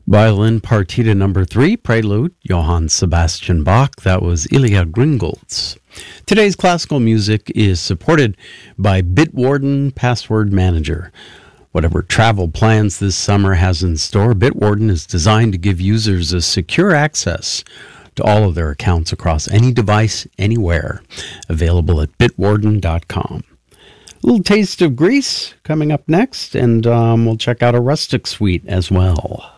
Violin Partita number 3, Prelude, Johann Sebastian Bach. That was Ilya Gringolds. Today's classical music is supported by Bitwarden Password Manager. Whatever travel plans this summer has in store, Bitwarden is designed to give users a secure access to all of their accounts across any device, anywhere. Available at bitwarden.com. A little taste of Greece coming up next, and we'll check out a rustic suite as well.